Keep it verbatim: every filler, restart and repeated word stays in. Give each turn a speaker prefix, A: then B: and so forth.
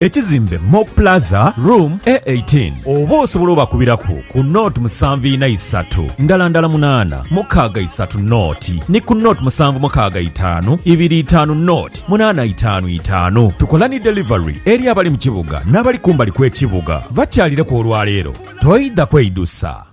A: ekizimbe Mock Plaza room A eighteen oba osobola obakubirako ku note musanvu ina isatu ndala ndala munana mukaaga isatu noti ni ku note musanvu mukaaga itaano ibiri itaano note munana itaano itaano. Tukola ni delivery eri abali mu kibuga n'abali kumbali kw'ekibuga bakyalire ku olwaleero toyidda kweyidusa.